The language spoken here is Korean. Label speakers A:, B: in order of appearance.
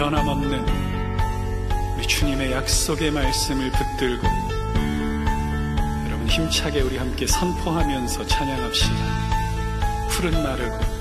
A: 변함없는 우리 주님의 약속의 말씀을 붙들고 여러분 힘차게 우리 함께 선포하면서 찬양합시다. 푸른 마르고